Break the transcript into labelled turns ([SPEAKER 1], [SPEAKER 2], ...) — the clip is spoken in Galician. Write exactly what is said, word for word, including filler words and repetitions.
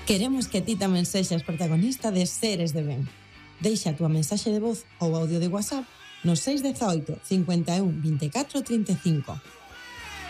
[SPEAKER 1] Queremos que ti tamén sexas protagonista de Seres de Ben. Deixa a túa mensaxe de voz ou audio de WhatsApp no seis uno oito, cincuenta e un, vinte e catro, trinta e cinco.